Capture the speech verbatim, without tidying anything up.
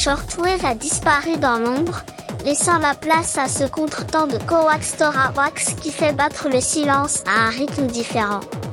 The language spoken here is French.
Shortwave a disparu dans l'ombre, laissant la place à ce contretemps de Coax Storawax qui fait battre le silence à un rythme différent.